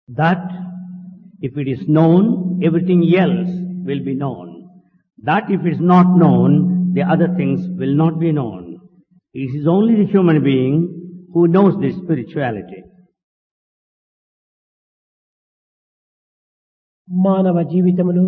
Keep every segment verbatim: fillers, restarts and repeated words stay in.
That if it is known, everything else will be known. That if it is not known, the other things will not be known. It is only the human being who knows this spirituality. మానవ జీవితములో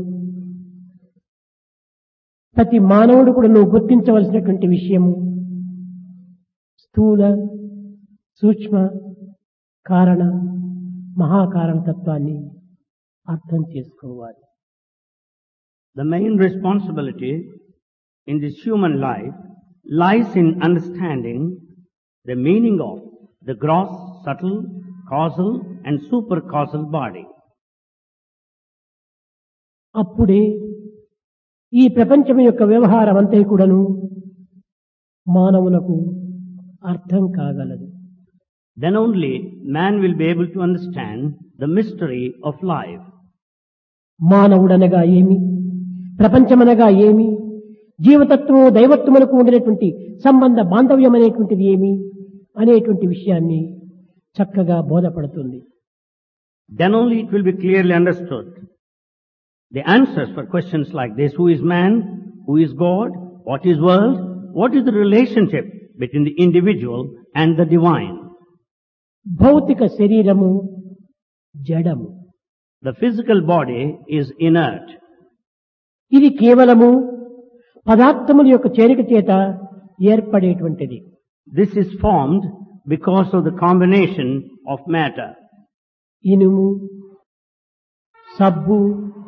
ప్రతి మానవుడు కూడా నువ్వు గుర్తించవలసినటువంటి విషయము స్థూల సూక్ష్మ కారణ మహాకారణ తత్వాన్ని అర్థం చేసుకోవాలి. The main responsibility in this human life lies in understanding the meaning of the gross, subtle, causal and supercausal body. అప్పుడే ఈ ప్రపంచం యొక్క వ్యవహారం అంతా కూడాను మానవులకు అర్థం కాగలదు. Then only man will be able to understand the mystery of life. మానవుడనగా ఏమి, ప్రపంచమనగా ఏమి, జీవతత్వము దైవత్వములకు ఉండేటువంటి సంబంధ బాంధవ్యం అనేటువంటిది ఏమి అనేటువంటి విషయాన్ని చక్కగా బోధపడుతుంది. Then only it will be clearly understood. The answers for questions like this: who is man, who is God, what is world, what is the relationship between the individual and the divine. భౌతిక శరీరము జడము. The physical body is inert. ఇది కేవలము పదార్థముల యొక్క చేరిక చేత ఏర్పడేటువంటిది. This is formed because of the combination of matter. ఇనుము, సబ్బు,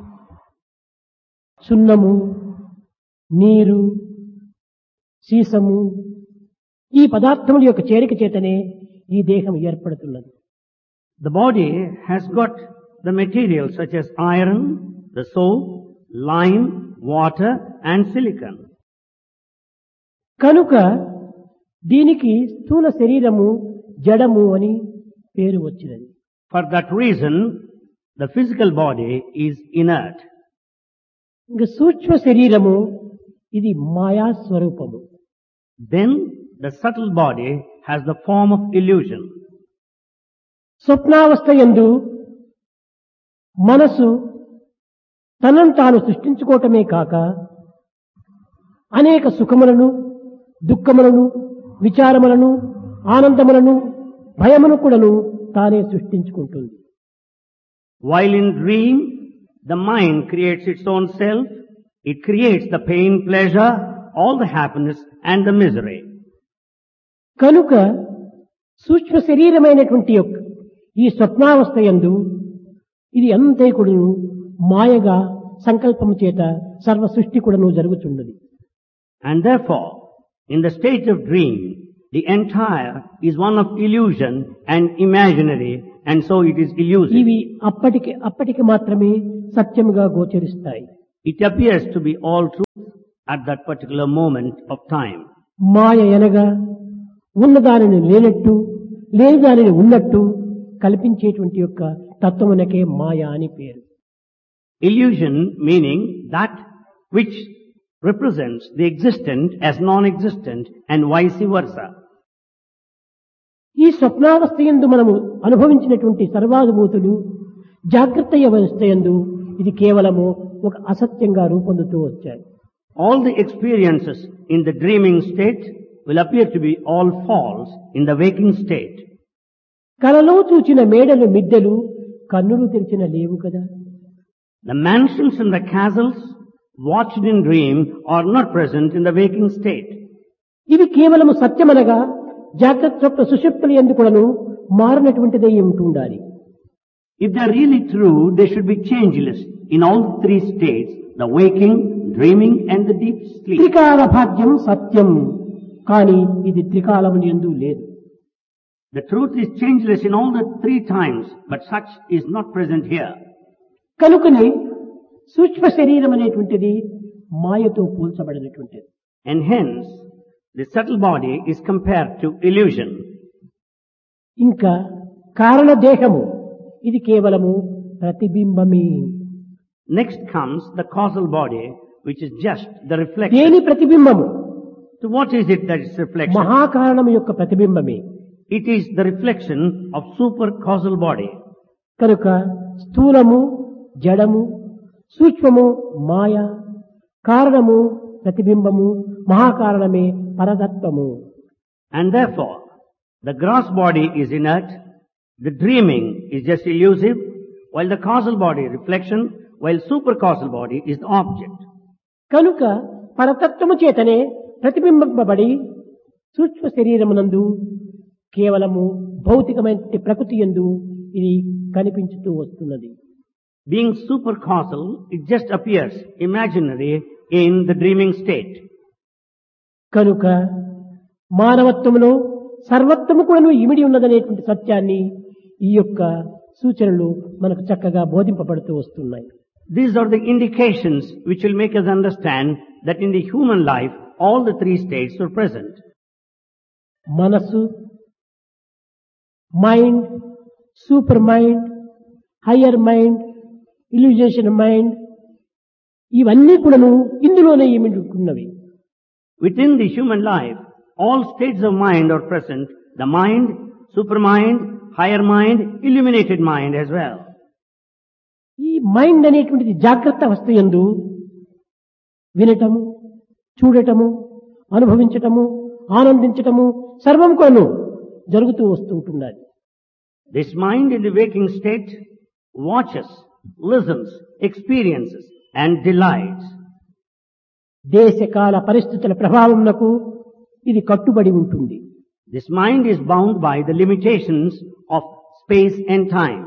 సున్నము, నీరు, సీసము ఈ పదార్థముల యొక్క చేరిక చేతనే ఈ దేహం ఏర్పడుతున్నది. The body has got the materials such as iron, the soap, lime, water and silicon. కనుక దీనికి స్థూల శరీరము జడము అని పేరు వచ్చినది. For that reason, the physical body is inert. ఇంక సూక్ష్మ శరీరము ఇది మాయా స్వరూపము. Then the subtle body has the form of illusion. స్వప్నావస్థ యందు మనసు తనను తాను సృష్టించుకోవటమే కాక అనేక సుఖములను, దుఃఖములను, విచారములను, ఆనందములను, భయమును కూడాను తానే సృష్టించుకుంటుంది. While in dream, the mind creates its own self. It creates the pain, pleasure, all the happiness and the misery. కనుక సూక్ష్మ శరీరమైనటువంటి యొక్క ఈ స్వప్నావస్థ యందు ఇది అంతే కూడాను మాయగా సంకల్పము చేత సర్వ సృష్టి కూడాను జరుగుతున్నది. And therefore, in the state of dream, the entire is one of illusion and imaginary, and so it is illusive. ఇవి అప్పటికి అప్పటికి మాత్రమే సత్యముగా గోచరిస్తాయి. It appears to be all truth at that particular moment of time. మాయ అనగా ఉన్నదానిని లేనట్టు, లేని దానిని ఉన్నట్టు కల్పించేటువంటి యొక్క తత్వమునకే మాయ అని పేరు. Illusion meaning that which represents the existent as non-existent and vice versa. ఈ స్వప్నావస్థ యందు మనము అనుభవించినటువంటి సర్వానుభూతులు జాగ్రత్త అవస్థ యందు ఇది కేవలము ఒక అసత్యంగా రూపొందుతూ వచ్చాయి. All the experiences in the dreaming state will appear to be all false in the waking state. కలలో చూచిన మేడలు మిద్దెలు కన్నులు తెరిచిన లేవు కదా. The mansions and the castles watched in dream are not present in the waking state. ఇవి కేవలము సత్యమనగా జాగ్రత్త స్వప్న సుషుప్తులు యందు కూడాను మారినటువంటిదే ఉంటుండాలి. If they are really true, they should be changeless in all three states: the waking, dreaming and the deep sleep. త్రికాల భాగ్యం సత్యం, కానీ ఇది త్రికాలము యందు లేదు. The truth is changeless in all the three times, but such is not present here. కనుకనే సూక్ష్మ శరీరం అనేటువంటిది మాయతో పోల్చబడినటువంటిది. And hence, the subtle body is compared to illusion. ఇంకా కారణ దేహము ఇది కేవలము ప్రతిబింబమే. Next comes the causal body, which is just the reflection. దేని ప్రతిబింబము? So what is it that is reflection? మహాకారణము యొక్క ప్రతిబింబమే. It is the reflection of super causal body. కనుక స్థూలము జడము, సూక్ష్మము మాయ, కారణము ప్రతిబింబము, మహాకారణమే పరతత్వము. And therefore, the gross body is inert, the dreaming is just illusive, while the causal body, reflection, while supercausal body is the object. కనుక పరతత్వము చేతనే ప్రతిబింబింపబడి సూక్ష్మ శరీరమునందు కేవలము భౌతికమైన ప్రకృతి యందు ఇది కనిపించుతూ వస్తున్నది. Being supercausal, it just appears imaginary in the dreaming state. కనుక మానవత్వములో సర్వత్వము కూడా ఇమిడి ఉన్నదనేటువంటి సత్యాన్ని ఈ యొక్క సూచనలు మనకు చక్కగా బోధింపబడుతూ వస్తున్నాయి. These are the indications which will make us understand that in the human life all the three states are present. మనస్సు, mind, super mind, higher mind, ఇల్యూజేషన్ mind, ఇవన్నీ కూడాను ఇందులోనే ఇమిడుకున్నవి. Within the human life, all states of mind are present. The mind, supermind, higher mind, illuminated mind as well. ఈ mind అనేటువంటిది జాగ్రత్త అవస్థ యందు వినటము, చూడటము, అనుభవించటము, ఆనందించటము సర్వం కూడాను జరుగుతూ వస్తూ ఉంటున్నది. This mind in the waking state watches, listens, experiences and delights. దేశకాల పరిస్థితుల ప్రభావమునకు ఇది కట్టుబడి ఉంటుంది. This mind is bound by the limitations of space and time.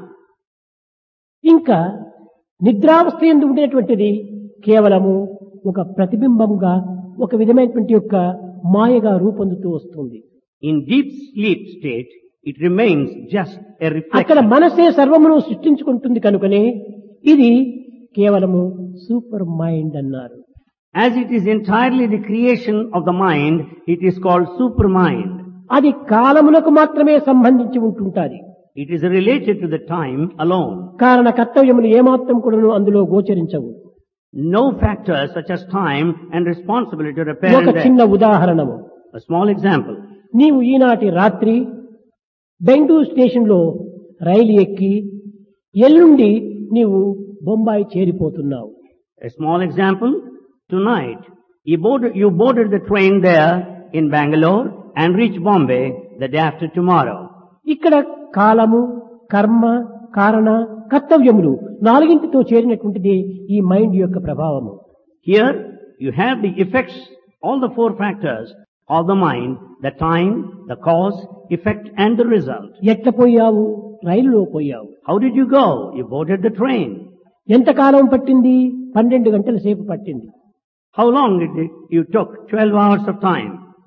ఇంకా నిద్రావస్థ యందు ఉండేటువంటిది కేవలము ఒక ప్రతిబింబంగా ఒక విధమైనటువంటి యొక్క మాయగా రూపొందుతూ వస్తుంది. In deep sleep state, it remains just a అక్కడ reflection. మనసే సర్వమును సృష్టించుకుంటుంది కనుకనే ఇది కేవలము సూపర్ మైండ్ అన్నారు. As it is entirely the creation of the mind, it is called supermind. అది కాలమునకు మాత్రమే సంబంధించి ఉంటుంటాది. It is related to the time alone. కారణ కర్తవ్యములు ఏమాత్రం కూడాను అందులో గోచరించవు. No factors such as time and responsibility are apparent ఒక there. చిన్న ఉదాహరణము. A small example. నీవు ఈనాటి రాత్రి బెంగళూరు స్టేషన్ లో రైలు ఎక్కి ఎల్లుండి నీవు Bombay చేరిపోతున్నావు. A small example. Tonight, you boarded, you boarded the train there in Bangalore and reached Bombay the day after tomorrow. ఇక్కడ కాలము, కర్మ, కారణ, కర్తవ్యములు నాలుగింటితో చేరినటువంటిది ఈ మైండ్ యొక్క ప్రభావము. Here, you have the effects, all the four factors of the mind, the time, the cause, effect and the result. ఎట్ల పోయావు? రైలులో పోయావు. How did you go? You boarded the train. ఎంత కాలం పట్టింది? పన్నెండు గంటల సేపు పట్టింది. How long did it, you took? twelve hours of time.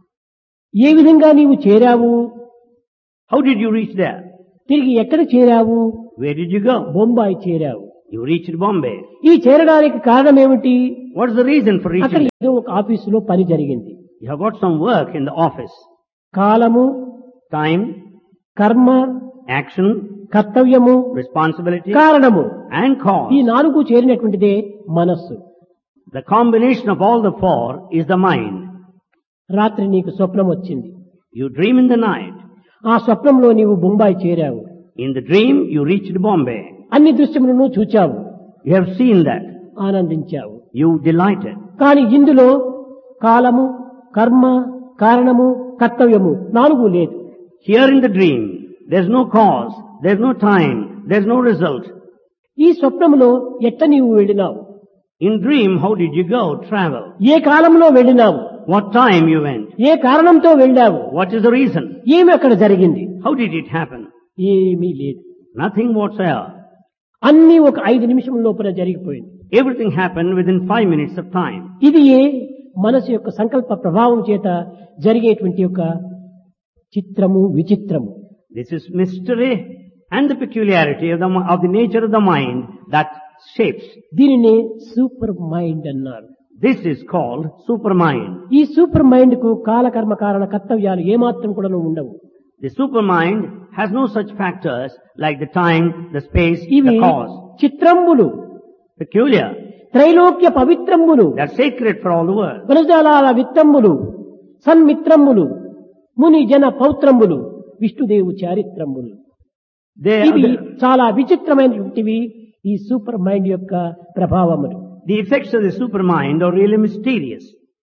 ఏ విధంగా నీవు చేరావు? How did you reach there? తిరిగి ఎక్కడ చేరావు? Where did you go? Bombay చేరావు. You reached Bombay. ఈ చేరడానికి కారణం ఏమిటి? What's the reason for అక్కడ reaching there? ఏదో ఒక ఆఫీసులో పని జరిగింది. You have got some work in the office. కాలము, Time, కర్మ, action, కర్తవ్యము, responsibility కారణము and cause. ఈ నాలుగు చేరినటువంటిదే మనస్సు. The combination of all the four is the mind. రాత్రి నీకు స్వప్నం వచ్చింది. You dream in the night. ఆ స్వప్నంలో నీవు Bombay చేరావు. In the dream, you reached Bombay. అన్ని దృశ్యములను చూచావు, You have seen that. ఆనందించావు. You delighted. కానీ ఇందులో కాలము, కర్మ, కారణము, కర్తవ్యము నాలుగు లేదు. Here in the dream, there's no cause, there's no time, there's no result. ఈ స్వప్నములో ఎట్ట నీవు వెళ్ళినావు? In dream, how did you go, travel? ఏ కాలంలో వెళ్ళినావు? What time you went? ఏ కారణంతో వెళ్ళావు? What is the reason? ఏమి అక్కడ జరిగింది? How did it happen? ఏమీ లేదు. Nothing whatsoever. అన్నీ ఒక ఐదు నిమిషం లోపల జరిగిపోయింది. Everything happened within five minutes of time. ఇది ఏ మనసు యొక్క సంకల్ప ప్రభావం చేత జరిగేటువంటి యొక్క చిత్రము, విచిత్రము. This is mystery and the peculiarity of the, of the nature of the mind that shapes. దీనినే సూపర్ మైండ్ అన్నారు. This is called supermind. ఈ సూపర్ మైండ్ కు కాలకర్మ కారణ కర్తవ్యాలు ఏమాత్రం కూడా ఉండవు. The supermind has no such factors like the time, the space, ఇవి the cause. చిత్రంబులు, Peculiar. Trailokya పవిత్రంబులు, They are sacred for all the world. గుణజాలాల విత్తంబులు, సన్మిత్రంబులు, ముని జన పౌత్రంబులు, విష్ణుదేవు చారిత్రంబులు. They, ఇవి the, చాలా విచిత్రమైనటువంటివి ఈ సూపర్ మైండ్ యొక్క ప్రభావములు. the effects of the supermind are really mysterious.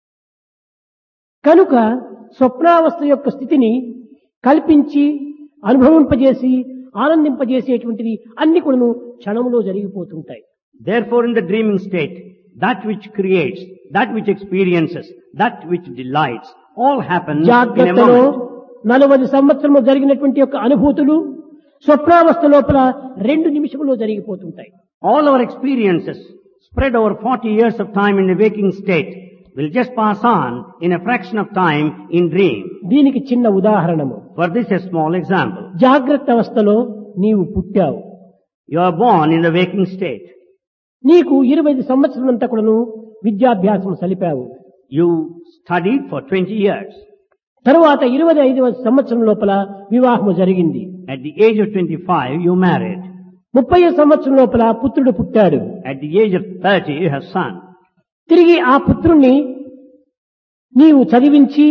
కనుక స్వప్నావస్థ యొక్క స్థితిని కల్పించి అనుభవింపజేసి ఆనందింపజేసేటువంటివి అన్ని కూడాను క్షణంలో జరిగిపోతుంటాయి. Therefore, in the dreaming state, that which creates, that which experiences, that which delights, all happens in a జాగ్రత్తలో moment. నలభై సంవత్సరము జరిగినటువంటి యొక్క అనుభూతులు స్వప్నావస్థ లోపల రెండు నిమిషములో జరిగిపోతుంటాయి. All our experiences spread over forty years of time in the waking state will just pass on in a fraction of time in dream. దీనికి చిన్న ఉదాహరణము. For this, a small example. జాగ్రత్త అవస్థలో నీవు పుట్టావు. You are born in the waking state. నీకు ఇరవై సంవత్సరం అంతా కూడాను విద్యాభ్యాసం సలిపావు. You studied for twenty years. తరువాత ఇరవై ఐదవ సంవత్సరం లోపల వివాహము జరిగింది. At the age of twenty-five, you married. ముప్పై సంవత్సరం లోపల పుత్రుడు పుట్టాడు. At the age of thirty, you have son. తిరిగి ఆ పుత్రుణ్ణి నీవు చదివించి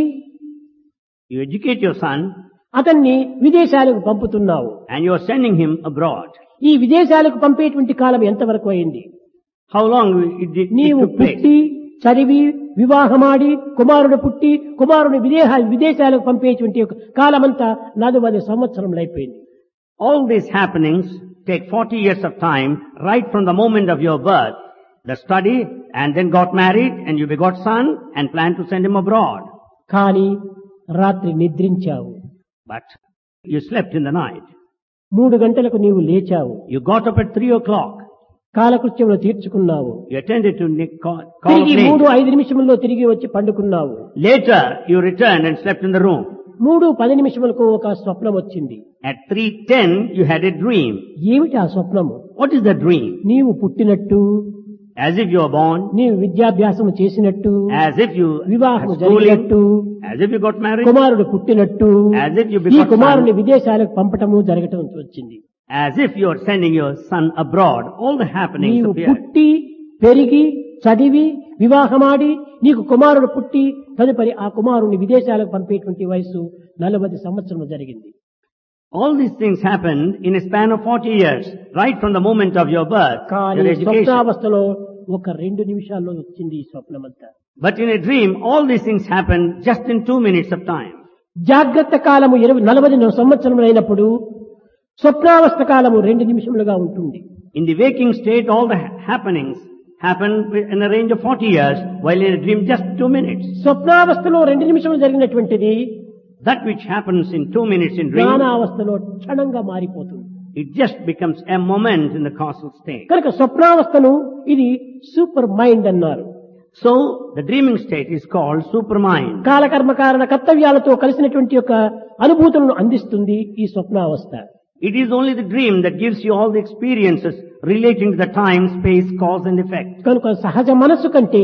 You educate your son అతన్ని విదేశాలకు పంపుతున్నావు. and you are sending him abroad. ఈ విదేశాలకు పంపేటువంటి కాలం ఎంతవరకు అయింది? How long it did it నీవు took place? పుట్టి చదివి వివాహమాడి కుమారుడు పుట్టి కుమారుని విదేహ విదేశాలకు పంపేటువంటి ఒక కాలమంతా నలభై సంవత్సరంలో అయిపోయింది. All these happenings take forty years of time, right from the moment of your birth, the study, and then got married, and you begot son, and planned to send him abroad. కానీ రాత్రి నిద్రించావు. But you slept in the night. మూడు గంటలకు నీవు లేచావు. You got up at three o'clock. కాలకృత్యములు తీర్చుకున్నావు. You attended to Nick call, call తిరిగి of మూడు nature. ఐదు నిమిషముల్లో తిరిగి వచ్చి పండుకున్నావు. Later, you returned and slept in the room. మూడు పది నిమిషములకు ఒక స్వప్నం వచ్చింది. At three ten, you had a dream. ఏమిటి ఆ స్వప్నము? What is the dream? నీవు పుట్టినట్టు, As if you were born, నీవు విద్యాభ్యాసము చేసినట్టు, as if you వివాహము had schooling, జరిగినట్టు, as if you got married, కుమారుడు పుట్టినట్టు, as if you ఈ begot కుమారుని son, విదేశాలకు పంపటము జరగటం వచ్చింది. as if you are sending your son abroad. All the happenings నీవు appear. పుట్టి పెరిగి చదివి వివాహమాడి నీకు కుమారుడు పుట్టి తదుపరి ఆ కుమారుని విదేశాలకు పంపేటువంటి వయసు నలభై సంవత్సరం జరిగింది. All these things happened in a span of forty years, right from the moment of your birth, కానీ your education. స్వప్నావస్థలో ఒక రెండు నిమిషాల్లో వచ్చింది ఈ స్వప్నమంతా. But in a dream, all these things happen just in two minutes of time. జాగ్రత్త కాలము ఇరవై నలభై సంవత్సరం అయినప్పుడు స్వప్నావస్థ కాలము రెండు నిమిషములుగా ఉంటుంది. In the waking state, all the ha- happenings happen in a range of forty years, while in a dream, just two minutes. స్వప్నావస్థలో రెండు నిమిషములు జరిగినటువంటిది That which happens in two minutes in dream, జ్ఞానావస్థలో క్షణంగా మారిపోతుంది. it just becomes a moment in the causal state. కనుక స్వప్నావస్థను ఇది super mind అన్నారు. So, the dreaming state is called supermind. కాలకర్మ కారణ కర్తవ్యాలతో కలిసినటువంటి యొక్క అనుభూతులను అందిస్తుంది ఈ స్వప్నావస్థ. It is only the dream that gives you all the experiences relating to the time, space, cause and effect. కనుక సహజ మనస్సు కంటే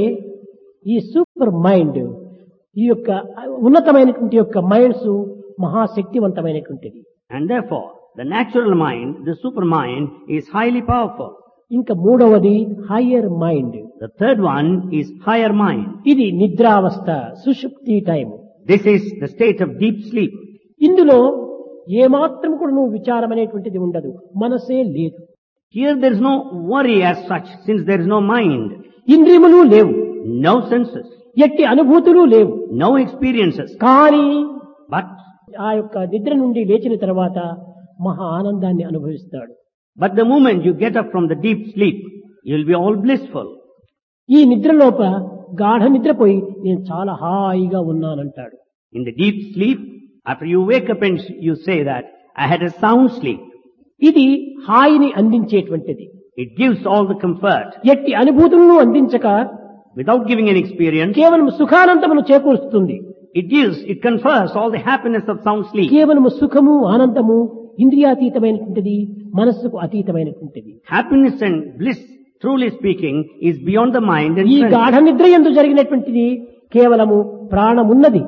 ఈ సూపర్ మైండ్ ఈ యొక్క ఉన్నతమైనటువంటి యొక్క minds మహాశక్తివంతమైనటువంటిది. And therefore, the natural mind, the supermind, is highly powerful. ఇంకా మూడవది higher mind. The third one is higher mind. ఇది నిద్రావస్థ, సుషుప్తి time. This is the state of deep sleep. ఇందులో ఏమాత్రం కూడా నువ్వు విచారం అనేటువంటిది ఉండదు, మనసే లేదు. Here there is no worry as such, since there is no mind, ఇంద్రియములు లేవు, no senses, ఎట్టి అనుభూతులు లేవు. no experiences. కానీ But, ఆ యొక్క నిద్ర నుండి లేచిన తర్వాత మహా ఆనందాన్ని అనుభవిస్తాడు. but the moment you get up from the deep sleep, you will be all blissful. ఈ నిద్రలోప గాఢ నిద్రపోయి నేను చాలా హాయిగా ఉన్నానంటాడు. In the deep sleep, after you wake up and you say that, I had a sound sleep. ఇది హాయిని అందించేటువంటిది. It gives all the comfort. ఎట్టి అనుభూతులను అందించక Without giving an experience, కేవలం సుఖానందమును చేకూరుస్తుంది. it gives, it confers all the happiness of sound sleep. కేవలము సుఖము ఆనందము ఇంద్రియాతీతమైనటువంటిది, మనస్సుకు అతీతమైనటువంటిది. Happiness and bliss, truly speaking, is beyond the mind and ఈ sense. గాఢ నిద్ర యందు జరిగినటువంటిది కేవలము ప్రాణమున్నది.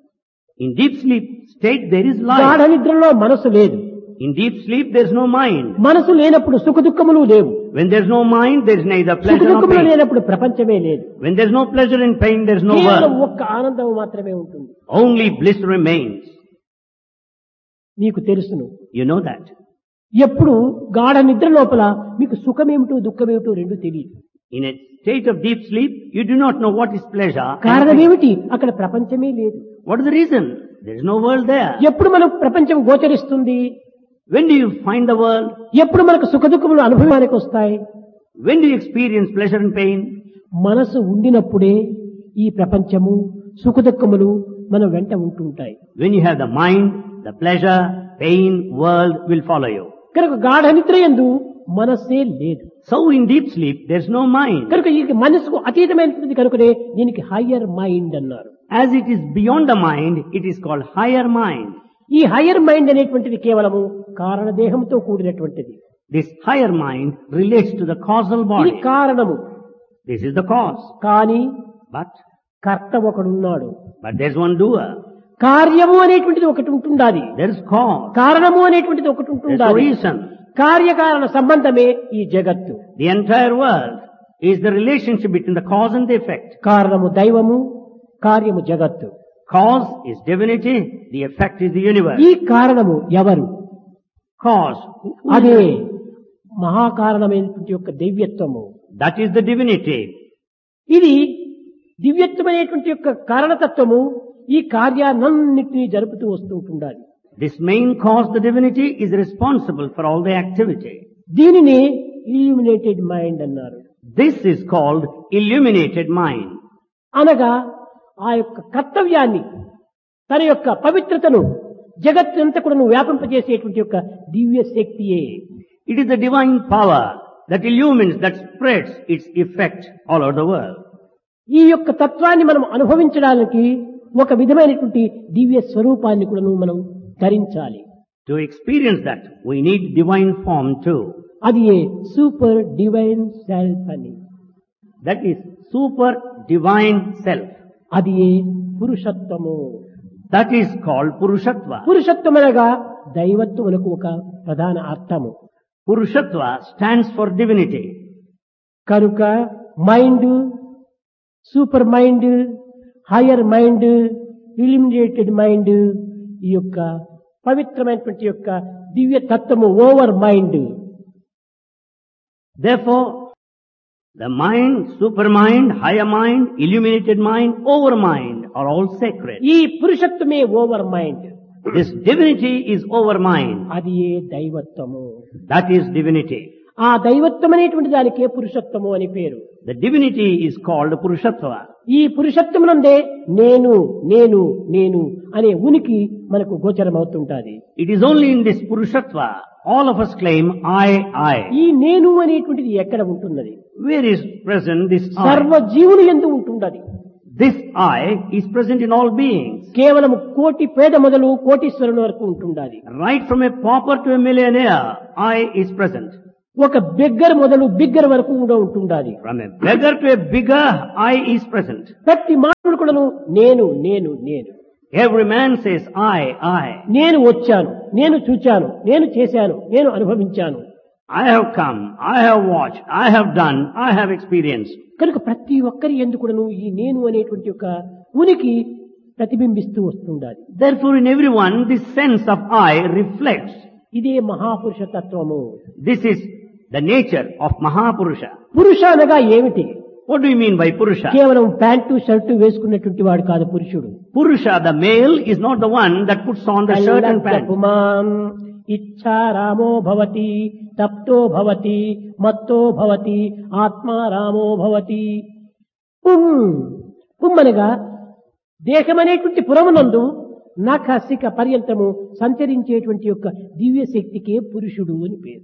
In deep sleep state, there is గాఢ life. నిద్రలో మనసు లేదు. In deep sleep, there is no mind. మనసు లేనప్పుడు సుఖ దుఃఖములు లేవు. When there is no mind, there is neither సుఖ pleasure nor దుఃఖములు pain. లేనప్పుడు ప్రపంచమే లేదు. When there is no pleasure and pain, there is no కేవలం world. ఒక్క ఆనందము మాత్రమే ఉంటుంది. Only bliss remains. నీకు తెలుసును, You know that. ఎప్పుడు గాఢ నిద్ర లోపల మీకు సుఖమేమిటో దుఃఖమేమిటో రెండు తెలియదు. In a state of deep sleep, you do not know what is pleasure. కారణమేమిటి? అక్కడ ప్రపంచమే లేదు. What is the reason? There is no world there. ఎప్పుడు మనం ప్రపంచం గోచరిస్తుంది? When do you find the world? ఎప్పుడు మనకు సుఖ దుఃఖములు అనుభవానికి వస్తాయి? When do you experience pleasure and pain? మనసు ఉండినప్పుడే ఈ ప్రపంచము సుఖ దుఃఖములు మన వెంట ఉంటుంటాయి. When you have the mind, the pleasure, pain, world will follow you. కనుక గాఢ నిద్ర యందు మనస్సే లేదు. So in deep sleep, there is no mind. కనుక ఈ మనసుకు అతీతమైనటువంటి కనుకనే దీనికి హయ్యర్ మైండ్ అన్నారు. As it is beyond the mind, it is called higher mind. ఈ హయ్యర్ మైండ్ అనేటువంటిది కేవలము కారణదేహంతో కూడినటువంటిది. This higher mind relates to the causal ఇది body. కారణము. This is the cause. కానీ But, కర్త ఒకడున్నాడు. but there is one doer. కార్యము అనేటువంటిది ఒకటి ఉంటుండాలి. There is cause. కారణము అనేటువంటిది ఒకటి There is a ఉంటుండాలి. reason. కార్యకారణ సంబంధమే ఈ జగత్తు. The entire world is the relationship between the cause and the effect. కారణము దైవము, కార్యము జగత్తు. Cause is divinity, the effect is the universe. ఈ కారణము ఎవరు? Cause, అదే మహాకారణమైనటువంటి యొక్క దివ్యత్వము. that is the divinity. ఇది దివ్యత్వమైనటువంటి యొక్క కారణతత్వము ఈ కార్యాలన్నింటినీ జరుపుతూ వస్తూ ఉంటుండాలి. This main cause, the divinity, is responsible for all the activity. దీనిని ఇల్యూమినేటెడ్ మైండ్ అన్నారు. This is called illuminated mind. అనగా ఆ యొక్క కర్తవ్యాన్ని తన యొక్క పవిత్రతను జగత్తంతా కూడా వ్యాపింపజేసేటువంటి యొక్క దివ్య శక్తియే. It is the divine power that illumines, that spreads its effect all over the world. ఈ యొక్క తత్వాన్ని మనం అనుభవించడానికి ఒక విధమైనటువంటి దివ్య స్వరూపాన్ని కూడా మనం ధరించాలి. To experience that, we need divine form too. అది ఏ సూపర్ డివైన్ సెల్ఫ్ అని. That is super divine self. అది ఏ పురుషత్వము. That is called Purushatva. పురుషత్వం అనగా దైవత్వమునకు ఒక ప్రధాన అర్థము. Purushatva stands for divinity. కనుక mind, super mind, higher mind, illuminated mind, ఈ యొక్క పవిత్రమైనటువంటి యొక్క దివ్య తత్వము over mind. Therefore, the mind, supermind, higher mind, illuminated mind, overmind are all sacred. ఈ పురుషత్వమే over mind. This divinity is overmind. అది ఏ దైవత్వము. That is divinity. ఆ దైవత్వం అనేటువంటి దానికే పురుషత్వము అని పేరు. The divinity is called Purushatva. ఈ పురుషత్వమునందే నేను నేను నేను అనే ఉనికి మనకు గోచరమవుతుంటాది. It is only in this Purushatva all of us claim I, I. ఈ నేను అనేటువంటిది ఎక్కడ ఉంటున్నది? Where is present this సర్వ I? జీవుని యందు ఉంటున్నది. This I is present in all beings. కేవలం కోటి పేద మొదలు కోటీశ్వరుని వరకు ఉంటుండాలి. Right from a pauper to a millionaire, I is present. ఒక బిగ్గర్ మొదలు బిగ్గర్ వరకు కూడా ఉంటుండాలి. From a beggar to a bigger, I is present. ప్రతి మానవుడు కూడాను నేను నేను నేను Every man says I, I. నేను వచ్చాను, నేను చూచాను, నేను చేశాను, నేను అనుభవించాను. I have come, I have watched, I have done, I have experienced. కనుక ప్రతి ఒక్కరి యందు కూడాను ఈ నేను అనేటువంటి ఒక ఉనికి ప్రతిబింబిస్తూ వస్తుండాలి. Therefore in everyone this sense of I reflects. ఇదే మహాపురుష తత్వము. This is the nature of Mahapurusha. పురుష అనగా ఏమిటి? What do you mean by Purusha? కేవలం ప్యాంటు షర్టు వేసుకున్నటువంటి వాడు కాదు పురుషుడు. Purusha, the male, is not the one that puts on the shirt and pant. పుమాం ఇచ్చా రామో భవతి, తప్తో భవతి, మత్తో భవతి, ఆత్మా రామో భవతి. పుం పుం అనగా దేహమనేటువంటి పురమునందు నఖసిక పర్యంతము సంచరించేటువంటి యొక్క దివ్య శక్తికే పురుషుడు అని పేరు.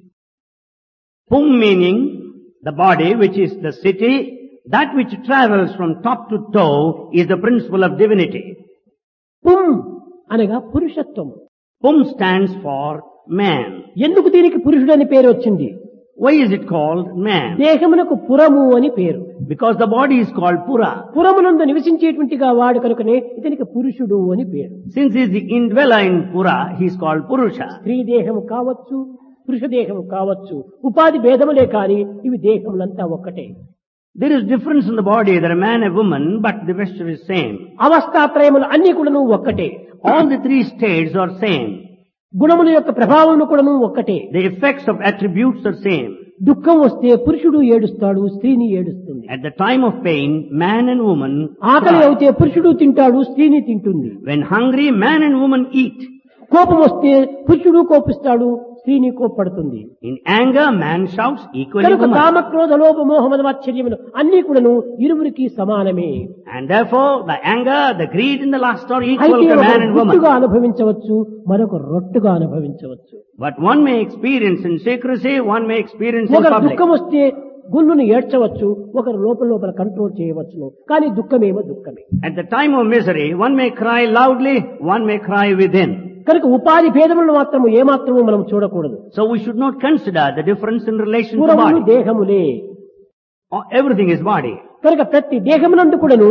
Pum meaning the body, which is the city, that which travels from top to toe is the principle of divinity. పుం అనగా పురుషత్వము. Pum stands for man. ఎందుకు దీనికి పురుషుడు అని పేరు వచ్చింది? Why is it called man? దేహమునకు పురము అని పేరు. Because the body is called Pura. పురమునందు నివసించేటువంటిగా వాడు కనుకనే ఇతనికి పురుషుడు అని పేరు. Since he is the indweller in Pura, he is called Purusha. స్త్రీ దేహము కావచ్చు, పురుష దేహము కావచ్చు, ఉపాధి భేదములే కాని ఇవి దేహములంతా ఒక్కటే. There is difference in the body, there are man and woman, but the vesture is same. అవస్థాత్రయములు అన్ని కూడా ఒక్కటే. All the three states are same. గుణముల యొక్క ప్రభావం కూడాను ఒక్కటే. The effects of attributes are same. దుఃఖం వస్తే పురుషుడు ఏడుస్తాడు, స్త్రీని ఏడుస్తుంది. At the time of pain, man and woman ఆకలి cry. అయితే పురుషుడు తింటాడు, స్త్రీని తింటుంది. When hungry, man and woman eat. కోపం వస్తే పురుషుడు కోపిస్తాడు, స్త్రీని కోప్పడుతుంది. In anger, man shouts, equally కనుక woman. కామ క్రోధ లోభ మోహ మద మాత్సర్యములు అన్ని కూడాను ఇరువురికి సమానమే. And therefore, the anger, the greed and the lust are equal అయితే to ఒక man and గుట్టుగా woman. అనుభవించవచ్చు, మరొక రొట్టుగా అనుభవించవచ్చు. But one may experience in secrecy, one may experience in ఒకరు public. దుఃఖం వస్తే గుళ్ళును ఏడ్చవచ్చు, ఒకరు లోపల లోపల కంట్రోల్ చేయవచ్చును. కానీ దుఃఖమేమో దుఃఖమే. At the time of misery, one may cry loudly, one may cry within. కనుక ఉపాధి భేదములను మాత్రము ఏమాత్రము మనం చూడకూడదు. So we should not consider the difference in relation to పురములు body. దేహములే. Oh, everything is body. కనుక ప్రతి దేహమునందు కూడాను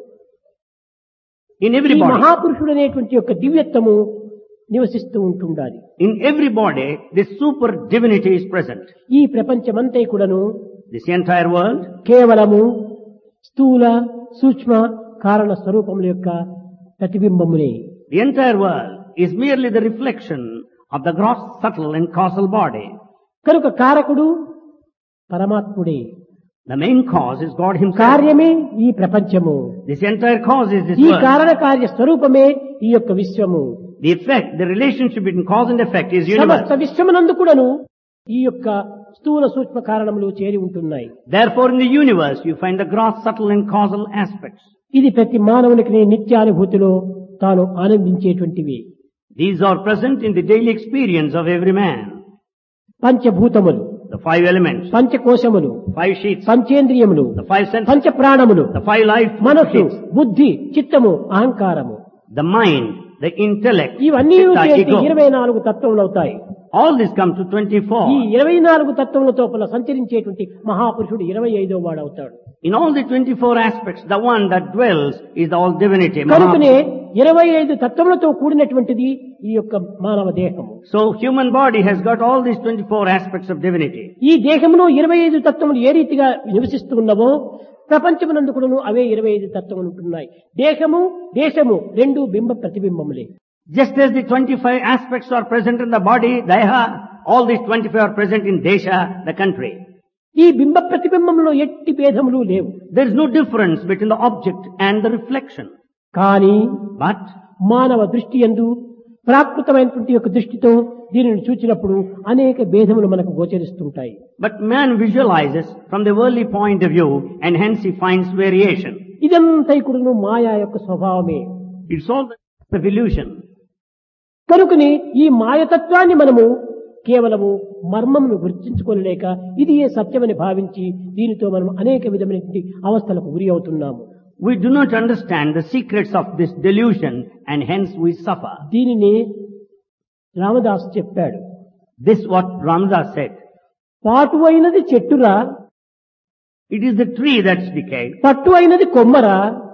In ఈ every body, మహాపురుషుడు అనేటువంటి యొక్క దివ్యత్వము నివసిస్తూ ఉంటుండాలి. in every body, this super divinity is present. ఈ ప్రపంచమంతా కూడాను This entire world, కేవలము స్థూల సూక్ష్మ కారణ స్వరూపముల యొక్క ప్రతిబింబమునే. the entire world is merely the reflection of the gross, subtle and causal body. కనుక కారకుడు పరమాత్ముడే. The main cause is God himself. కార్యమే ఈ ప్రపంచము. This entire cause is this ఈ world. కారణ కార్య స్వరూపమే ఈ యొక్క విశ్వము. The effect, the relationship between cause and effect is universe. సమస్త విశ్వమునందు కూడాను ఈ యొక్క స్థూల సూక్ష్మ కారణములు చేరి ఉంటున్నాయి. Therefore, in the universe, you find the gross, subtle and causal aspects. ఇది ప్రతి మానవునికి నిత్యానుభూతిలో తాను ఆనందించేటువంటివి. These are present in the daily experience of every man. పంచభూతములు, The five elements, పంచకోశములు, five sheets, పంచేంద్రియములు, the five senses, పంచ ప్రాణములు, the five life మనస్సు, sheets, బుద్ధి, చిత్తము, అహంకారము, the mind, the intellect, ఇవన్నీ chitta, చేసి ego. ఇరవై నాలుగు తత్వములు అవుతాయి. All this comes to ఈ twenty-four. ఇరవై నాలుగు తత్వముల తోపల సంచరించేటువంటి మహాపురుషుడు ఇరవై ఐదో వాడు అవుతాడు. In all the twenty-four aspects, the one that dwells is the all divinity. కనుకనే Mahaprabhu. ఇరవై ఐదు తత్వములతో కూడినటువంటిది ఈ యొక్క మానవ దేహము. So human body has got all these twenty-four aspects of divinity. ఈ దేహములో ఇరవై ఐదు తత్వములు ఏ రీతిగా నివసిస్తూ ఉన్నవో ప్రపంచమునందు కూడాను అవే ఇరవై ఐదు తత్వములు ఉంటున్నాయి. దేహము దేశము రెండు బింబ ప్రతిబింబములే. Just as the twenty-five aspects are present in the body, Deha, all these twenty-five are present in Desha, the country. ఈ బింబ ప్రతిబింబంలో ఎట్టి భేదములు లేవు. There is no difference between the object and the reflection. కానీ But మానవ దృష్టి యందు ప్రాకృతమైనటువంటి యొక్క దృష్టితో దీనిని చూచినప్పుడు అనేక భేదములు మనకు గోచరిస్తుంటాయి. But man visualizes from the worldly point of view and hence he finds variation. ఇదంతా కూడాను మాయా యొక్క స్వభావమే. It's all the illusion. కనుకని ఈ మాయతత్వాన్ని మనము కేవలము మర్మమును గుర్తించుకోలేక ఇది ఏ సత్యమని భావించి దీనితో మనం అనేక విధమైనటువంటి అవస్థలకు గురి అవుతున్నాము. We do not understand the secrets of this delusion and hence we suffer. దీనిని రామదాసు చెప్పాడు. This what Ramdas said. పాటు అయినది చెట్టురా, It is the tree that's decayed. పట్టు అయినది కొమ్మరా,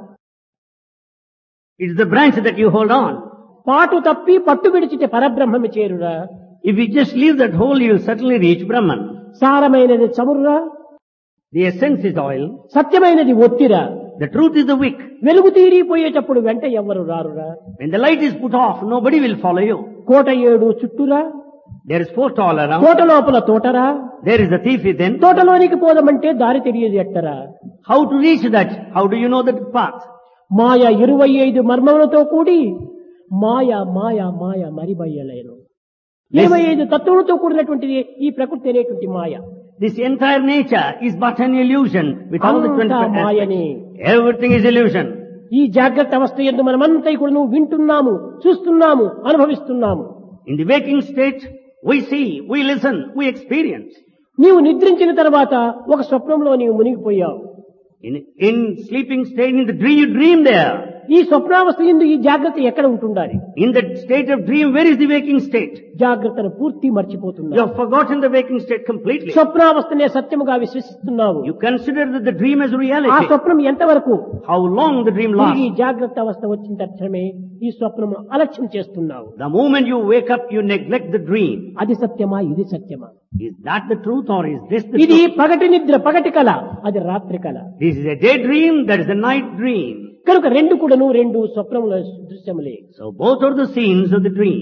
It is the branch that you hold on. పాటు తప్పి పట్టు విడిచితే పరబ్రహ్మమి చేరురా, If you just leave that hole, you will certainly reach Brahman. సారమైనది చమురురా, The essence is oil. సత్యమైనది ఒత్తిరా, The truth is the wick. వెలుగు తీరిపోయేటప్పుడు వెంట ఎవ్వరు రారురా, When the light is put off, nobody will follow you. కోట ఏడు చుట్టురా, There is four all around. కోట లోపల తోటరా, There is a thief within. తోటలోనికి పోదామంటే దారి తెలియదు ఎట్టరా. How to reach that? How do you know the path? మాయ ఇరవై ఐదు మర్మములతో కూడి మాయ మాయ మాయ మరిబయ్యలేను. ఇరవై ఐదు తత్వములతో కూడినటువంటిది ఈ ప్రకృతి అనేటువంటి మాయ. This entire nature is but an illusion with all the అంతా twenty-five మాయనే. aspects. Everything is illusion. ఈ జాగ్రత్త అవస్థ యందు మనమంతా కూడా వింటున్నాము, చూస్తున్నాము, అనుభవిస్తున్నాము. In the waking state, we see, we listen, we experience. నీవు నిద్రించిన తర్వాత ఒక స్వప్నంలో నీవు మునిగిపోయావు. In, in sleeping state, in the dream, you dream there. ఈ స్వప్నావస్థ యందు ఈ జాగ్రత్త ఎక్కడ ఉంటుండాలి? In that state of dream, where is the waking state? జాగ్రత్తను పూర్తి You మర్చిపోతున్నావు. have forgotten the waking state completely. స్వప్నావస్థనే సత్యముగా విశ్వసిస్తున్నావు. You consider that the dream as ఆ reality. స్వప్నం ఎంతవరకు? How long the dream ఈ lasts. జాగ్రత్త అవస్థ వచ్చిన తక్షణమే ఈ స్వప్నము అలక్ష్యం చేస్తున్నావు. The moment you wake up, you neglect the dream. అది సత్యమా, ఇది సత్యమా? Is that the truth or is this the ఇది truth? పగటి నిద్ర, పగటి కళ, అది రాత్రి కళ. This is a daydream, that is a night dream. కనుక రెండు కూడాను రెండు స్వప్నముల దృశ్యములే. So both are the scenes of the dream.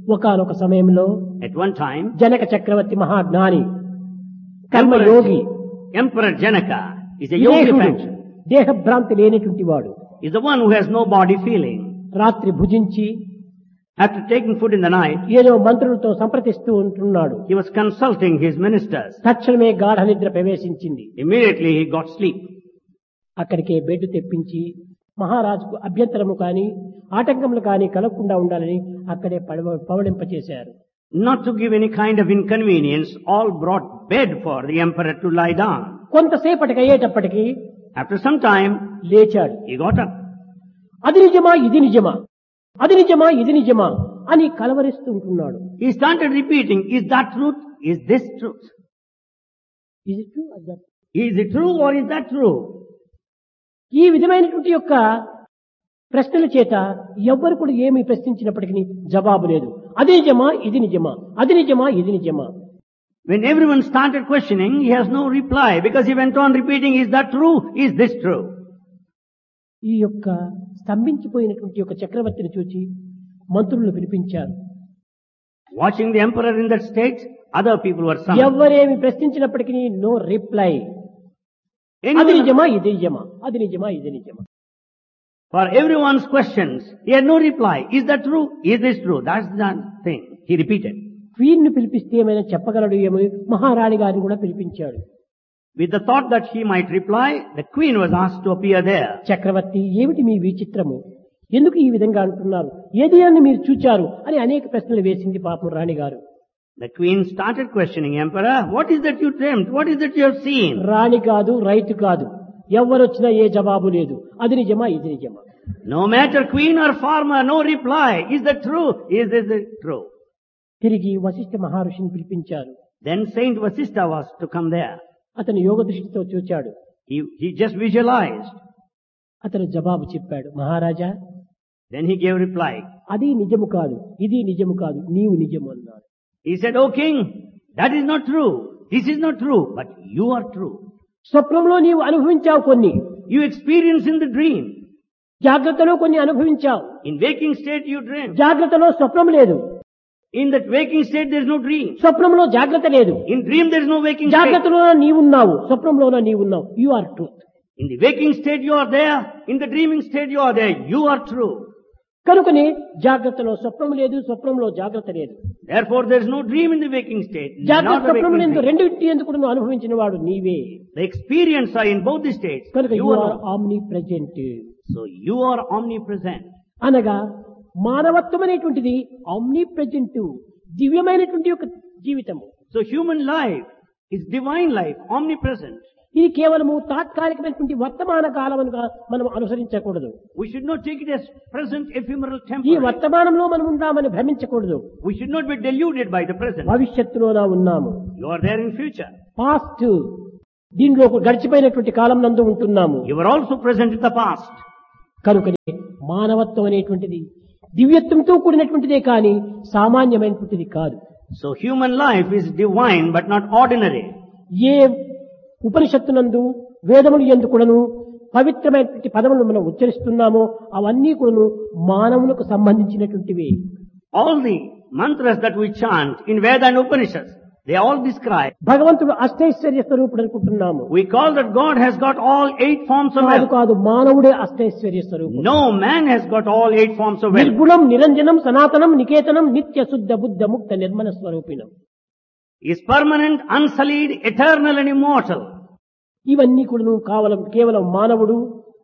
ఒకానొక సమయంలో At one time, జనక చక్రవర్తి మహాజ్ఞాని కర్మయోగి Emperor Janaka is a yogi విదేహుడు, faction. దేహభ్రాంతి లేనటువంటి వాడు Is the one who has no body feeling. రాత్రి భుజించి After taking food in the night, ఏదో మంత్రులతో సంప్రదిస్తూ ఉంటున్నాడు. he was consulting his ministers. తక్షణమే గాఢ నిద్ర ప్రవేశించింది. Immediately he got sleep. అక్కడికే బెడ్ తెప్పించి మహారాజుకు అభ్యంతరము కాని ఆటంకములు కాని కలగకుండా ఉండాలని అక్కడే పడవ పవళింపచేశారు. Not to give any kind of inconvenience, all brought bed for the emperor to lie down. కొంతసేపటికి అయ్యేటప్పటికి After some time, లేచాడు. he got up. అది నిజమా ఇది నిజమా, అది నిజమా ఇది నిజమా అని కలవరిస్తూ ఉంటున్నాడు. He started repeating, is that truth? Is this truth? Is it true? Is that- Is it true or is that true? ఈ విధమైనటువంటి యొక్క ప్రశ్నల చేత ఎవ్వరు కూడా ఏమి ప్రశ్నించినప్పటికీ జవాబు లేదు. అది నిజమా ఇది నిజమా, అది నిజమా ఇది నిజమా. When everyone started questioning, he has no reply because he went on repeating, is that true? Is this true? ఈ యొక్క స్తంభించిపోయినటువంటి యొక్క చక్రవర్తిని చూచి మంత్రులను పిలిపించారు. Watching the emperor in that state, other people were summoned. ఎవరేమి ప్రశ్నించినప్పటికీ no reply. అది Anyone, నిజమా ఇది నిజమా, అది నిజమా ఇది నిజమా. for everyone's questions, he had no reply. Is that true? Is this true? That's the thing. He repeated. Queen ను పిలిపిస్తే ఏమైనా చెప్పగలడు ఏమో మహారాణి గారిని కూడా పిలిపించాడు. With the thought that he might reply, the queen was asked to appear there. చక్రవర్తి ఏమిటి మీ విచిత్రము, ఎందుకు ఈ విధంగా అంటున్నారు, ఏది అని మీరు చూచారు అని అనేక ప్రశ్నలు వేసింది పాపం రాణి గారు. The queen started questioning emperor, what is that you dreamt? What is that you have seen? రాణి కాదు రైతు కాదు, ఎవరొచ్చినా ఏ జవాబు లేదు, అది నిజమా ఇది నిజమా. No matter queen or farmer, no reply. Is that true? Is this true? తిరిగి వశిష్ఠ మహర్షిని పిలిపించారు. Then Saint Vasistha was to come there. అతను యోగ దృష్టితో చూచాడు. He, he just visualized. అతను జవాబు చెప్పాడు, మహారాజా Then he gave reply. అది నిజము కాదు, ఇది నిజము కాదు, నీవు నిజము అన్నాడు. He said, O king, that is not true. This is not true, but you are true. స్వప్నంలో నీవు అనుభవించావు కొన్ని, You experience in the dream. జాగ్రత్తలో కొన్ని అనుభవించావు. In waking state you dream. జాగ్రత్తలో స్వప్నం లేదు, In that waking state there is no dream. స్వప్నంలో జాగ్రత్త లేదు. In dream there is no waking state. జాగ్రత్తలోన నీవున్నావు, స్వప్నంలోన నీవున్నావు. You are truth. In the waking state you are there. In the dreaming state you are there. You are true. కనుకనే జాగ్రత్తలో స్వప్నం లేదు, స్వప్నంలో జాగ్రత్త లేదు. Therefore there is no dream in the waking state. జాగ్రత్త Not the స్వప్నం waking ఎందు state. రెండింటి ఎందుకు కూడా నువ్వు అనుభవించిన వాడు నీవే. The experience are in both the states. కనుక You you are are omni present. So you are omnipresent. అనగా మానవత్వం అనేటువంటిది ఆమ్ని ప్రెజెంట్, దివ్యమైనటువంటి యొక్క జీవితము. So human life is divine life, omnipresent. ఇది కేవలము తాత్కాలికమైనటువంటి వర్తమాన కాలముగా మనం అనుసరించకూడదు. We should not take it as present, ephemeral, ఈ temporary. వర్తమానంలో మనం ఉన్నామని భ్రమించకూడదు. We should not be deluded by the present. భవిష్యత్తులోనా ఉన్నాము, You are there in future. Past దీనిలో గడిచిపోయినటువంటి కాలం నందు ఉంటున్నాము. You are also present in the past. కనుకనే మానవత్వం అనేటువంటిది దివ్యత్వంతో కూడినటువంటిదే కానీ సామాన్యమైనటువంటిది కాదు. So human life is divine but not ordinary. ఏ ఉపనిషత్తునందు వేదములు యందు కూడాను పవిత్రమైనటువంటి పదములను మనం ఉచ్చరిస్తున్నామో అవన్నీ కూడాను మానవులకు సంబంధించినటువంటివి. All the mantras that we chant in Veda and Upanishads, they all describe. భగవంతుడు అష్టైశ్వర్య స్వరూపుడు అనుకుంటున్నాము. We call that God has got all eight forms of కాదు wealth. కాదు, మానవుడే అష్టైశ్వర్య స్వరూపుడు. No man has got all eight forms of wealth. నిర్గుణం నిరంజనం సనాతనం నికేతనం నిత్య శుద్ధ బుద్ధ ముక్త Nirmala స్వరూపిణం. He is permanent, unsullied, eternal and immortal. ఇవన్నీ కూడా కావలం కేవలం మానవుడు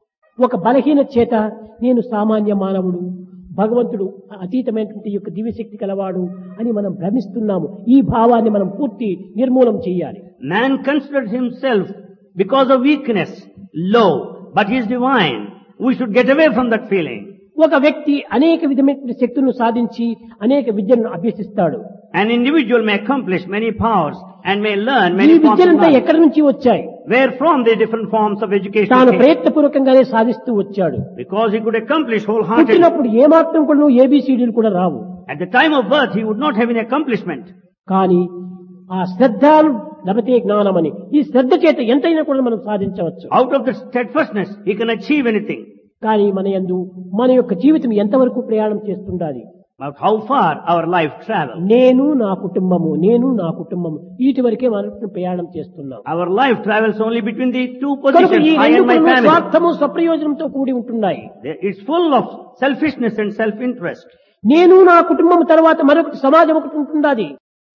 ఒక బలహీన చేత నేను సామాన్య మానవుడు, భగవంతుడు అతీతమైనటువంటి యొక్క దివ్యశక్తి కలవాడు అని మనం భ్రమిస్తున్నాము. ఈ భావాన్ని మనం పూర్తి నిర్మూలం చేయాలి. Man considers himself because of weakness low, but he is divine. We should get away from that feeling. ఒక వ్యక్తి అనేక విధమైన శక్తులను సాధించి అనేక విద్యలను అభ్యసిస్తాడు. An individual may accomplish many powers and may learn ఈ many forms of విద్యలంతా knowledge. ఎక్కడి నుంచి వచ్చాయి? Where from the different forms of education తాను came? ప్రయత్నపూర్వకంగానే సాధిస్తూ వచ్చాడు. Because he could accomplish wholeheartedly. పుట్టినప్పుడు ఏమాత్రం కూడా ఏబిసిడీలు కూడా రావు. At the time of birth, he would not have any accomplishment. కానీ ఆ శ్రద్ధ లభతే జ్ఞానమని ఈ శ్రద్ధ చేత ఎంతైనా కూడా మనం సాధించవచ్చు. Out of the steadfastness, he can achieve anything. కానీ మన యందు మన యొక్క జీవితం ఎంతవరకు ప్రయాణం చేస్తుండాలి? about how far our life travels. నేను నా కుటుంబము నేను నా కుటుంబము వీటి వరకే మనం ప్రయాణం చేస్తున్నాం. Our life travels only between the two కనుక positions, ఈ I రెండు and my కూడా family. స్వార్థము స్వప్రయోజనంతో కూడి ఉంటున్నాయి. It's full of selfishness and self-interest. నేను నా కుటుంబం తర్వాత మరొకటి సమాజం ఒకటి ఉంటున్నది.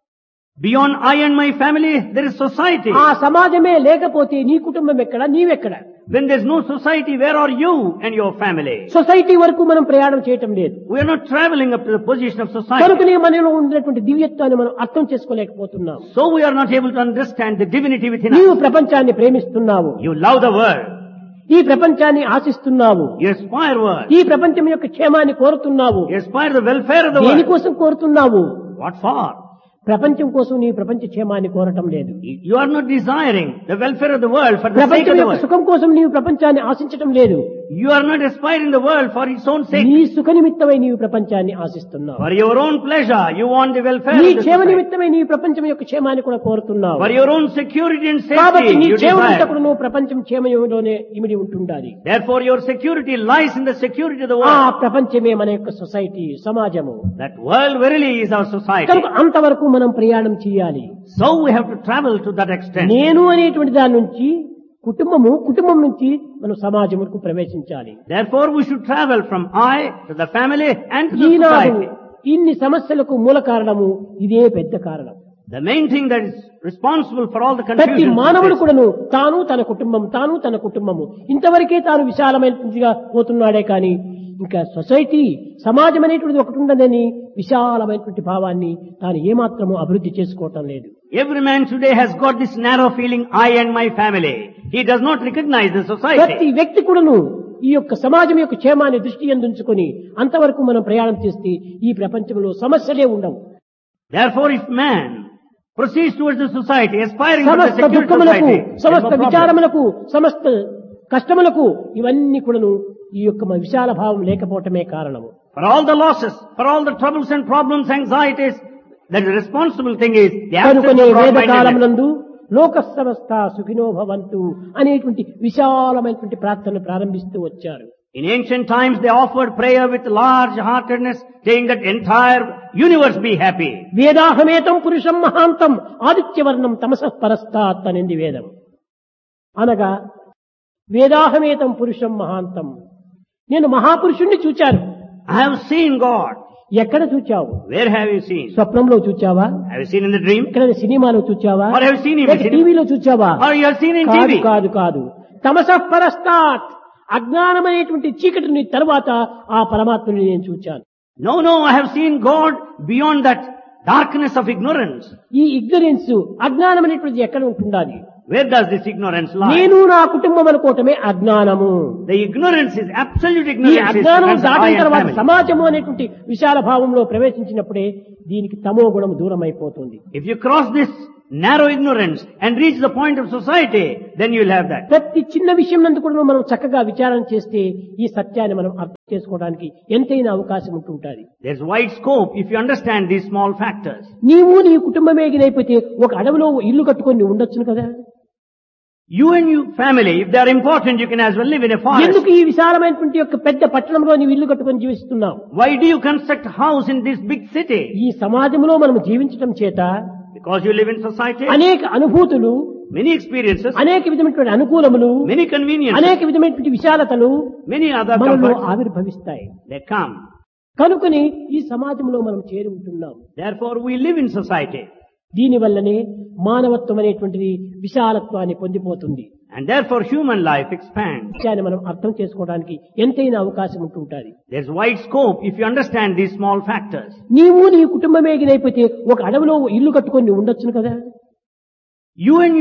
Beyond I and my family, there is society. ఆ సమాజమే లేకపోతే నీ కుటుంబం ఎక్కడ నీవెక్కడ? When there's no society, where are you and your family? Society వరకు మనం ప్రయాణం చేయటం లేదు. We are not traveling up to the position of society. కనుకనే మనలో ఉన్నటువంటి దివ్యత్వాన్ని మనం అర్థం చేసుకోలేకపోతున్నాం. So we are not able to understand the divinity within నీవు us. ప్రపంచాన్ని ప్రేమిస్తున్నావు, You love the world. ఈ ప్రపంచాన్ని ఆశిస్తున్నావు, You aspire world. ఈ ప్రపంచం యొక్క క్షేమాన్ని కోరుతున్నావు. You aspire the welfare of the world. దేనికోసం కోరుతున్నావు? What for? ప్రపంచం కోసం నీ ప్రపంచ క్షేమాన్ని కోరటం లేదు. You are not desiring the welfare of the world for the sake of ప్రపంచం the యొక్క world. సుఖం కోసం నీవు ప్రపంచాన్ని ఆశించటం లేదు. You are not aspiring the world for its own sake. నీ సుఖ నిమిత్తమై నీవు ప్రపంచాన్ని ఆశిస్తున్నావు. For your own pleasure, you want the welfare నీ of the క్షేమ society. నిమిత్తమై నీ ప్రపంచం యొక్క క్షేమాన్ని కూడా కోరుతున్నావు. For your own security and కాబట్టి safety, నీ you క్షేమం desire. కూడా నువ్వు ప్రపంచం క్షేమంలోనే ఇమిడి ఉంటుండాలి. Therefore, your security lies in the security of the ఆ world. ప్రపంచమే మన యొక్క సొసైటీ సమాజము. That world verily is our society. కనుక అంతవరకు మనం ప్రయాణం చేయాలి. So we have to travel to that extent. నేను అనేటువంటి దాని నుంచి కుటుంబము, కుటుంబం నుంచి మనం సమాజముకు ప్రవేశించాలి. Therefore, we should travel from I to the family and to the Eenadu society. ఇన్ని సమస్యలకు మూల కారణము ఇదే పెద్ద కారణం. The main thing that is responsible for all the ప్రతి confusion మానవుడు కూడాను తాను తన కుటుంబం తాను తన కుటుంబము ఇంతవరకే తాను విశాలమైనదిగా పోతున్నాడే కానీ ఇంకా సొసైటీ సమాజం అనేటువంటిది ఒకటి ఉండదని విశాలమైనటువంటి భావాన్ని తాను ఏమాత్రము అభివృద్ధి చేసుకోవటం లేదు. Every man today has got this narrow feeling, I and my family. He does not recognize the ప్రతి society. వ్యక్తి కూడాను ఈ యొక్క సమాజం యొక్క క్షేమాన్ని దృష్టి ఎందుంచుకొని అంతవరకు మనం ప్రయాణం చేస్తే ఈ ప్రపంచంలో సమస్యలే ఉండవు. Therefore, if man proceeds towards the society, aspiring to the సమస్త secure దుఃఖములకు society, there is సమస్త no problem. విచారములకు సమస్త కష్టములకు ఇవన్నీ కూడాను ఈ యొక్క మన విశాల భావం లేకపోవటమే కారణము. For all the losses, for all the troubles and problems, anxieties, the responsible thing is the absence కనుకనే of వేద broad-mindedness. కాలమునందు లోక సమస్త సుఖినో భవంతు అనేటువంటి విశాలమైనటువంటి ప్రార్థనలు ప్రారంభిస్తూ వచ్చారు. In ancient times, they offered prayer with large-heartedness, saying that entire universe be happy. వేదాహమేతం పురుషం మహాంతం ఆదిత్యవర్ణం తమసః పరస్తాత్ అనేది వేదం. అనగా వేదాహమేతం పురుషం మహాంతం, నేను మహాపురుషుణ్ణి చూచాను. I have seen God. ఎక్కడ చూచావు? Where have you seen? స్వప్నంలో చూచావా? Have you seen in the dream? ఎక్కడ సినిమాలో చూచావా? Or have you seen him లేక in cinema? టీవీలో చూచావా? Or you have seen in కాదు T V? కాదు కాదు తమసః పరస్తాత్ అజ్ఞానమనేటువంటి చీకటిని తర్వాత ఆ పరమాత్మని నేను చూచాను. No, no, I have seen God beyond that darkness of ignorance. ఈ ఇగ్నరెన్స్ అజ్ఞానం అనేటువంటిది ఎక్కడ ఉంటుండాలి? Where does this ignorance lie? నేను నా కుటుంబం అనుకోవటమే అజ్ఞానము. The ignorance is absolute ఈ ignorance. is అజ్ఞానం because of I దాటిన and తర్వాత family. సమాజము అనేటువంటి విశాల భావంలో ప్రవేశించినప్పుడే దీనికి తమో గుణం దూరం అయిపోతుంది. If you cross this narrow ignorance and reach the point of society, then you will have that. ప్రతి చిన్న విషయం నందు కూడా మనం చక్కగా విచారణ చేస్తే ఈ సత్యాన్ని మనం అర్థం చేసుకోవడానికి ఎంతైనా అవకాశం ఉంటుంటుంది. There's wide scope if you understand these small factors. నీవు నీ కుటుంబమే ఎగిరైపోతే ఒక అడవిలో ఇల్లు కట్టుకొని నువ్వు ఉండొచ్చును కదా. You and your family, if they are important, you can as well live in a forest. ఎందుకు ఈ విశాలమైనటువంటి యొక్క పెద్ద పట్టణంలో నీవు ఇల్లు కట్టుకొని జీవిస్తున్నావు? Why do you construct a house in this big city? ఈ సమాజంలో మనం జీవించడం చేత Because you live in society. అనేక అనుభూతులు, Many experiences, అనేక విధమైనటువంటి అనుకూలములు, many conveniences, అనేక విధమైనటువంటి విశాలతలు many other మనలో comforts, ఆవిర్భవిస్తాయి. they come. కనుకని ఈ సమాజంలో మనం చేరి ఉంటున్నాం. Therefore, we live in society. దీని వల్లనే మానవత్వం అనేటువంటిది విశాలత్వాన్ని పొందిపోతుంది. And therefore, human life expands. విషయాన్ని మనం అర్థం చేసుకోవడానికి ఎంతైనా అవకాశం ఉంటుంటుంది. There's wide scope if you understand these small factors. నీవు నీ కుటుంబమే ఎగిరైపోతే ఒక అడవిలో ఇల్లు కట్టుకొని నువ్వు ఉండొచ్చును కదా. You and